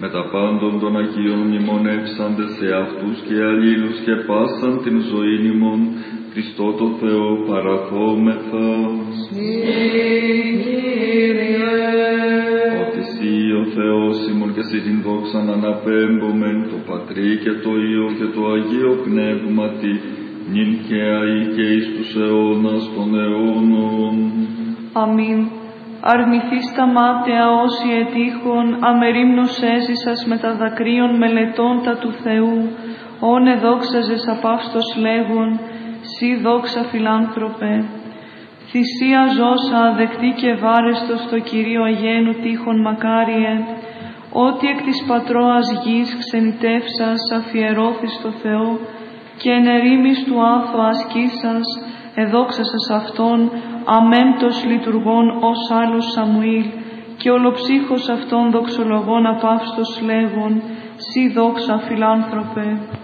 με τα πάντων των Αγίων μνημονεύσαντες σε αυτούς και αλλήλους και πάσαν την ζωήν ημών, Χριστό το Θεό παραθόμεθα. Ότι Συ ο Θεός ημών και Συ την δόξαν αναπέμπομεν, το Πατρί και το Υιό και το Αγίο Πνεύματι, νυν και αεί και εις τους αιώνας των αιώνων. Αμήν. Αρνηθείς τα μάταια όσοι ετύχων, αμερίμνος έζησας με τα δακρύων μελετών τα του Θεού, όν εδόξαζες απαύστος λέγον, Συ δόξα φιλάνθρωπε. Θυσία ζώσα αδεκτή και βάρεστο στο Κυρίο αγένου τείχον μακάριε, ότι εκ της πατρώας γης ξενιτεύσας αφιερώθης στο Θεό και εν ερήμης του άθου ασκήσας εδόξασας Αυτόν αμέμπτος λειτουργών ως άλλος Σαμουήλ και ολοψύχος Αυτόν δοξολογών απαύστος λέγον, Συ δόξα φιλάνθρωπε.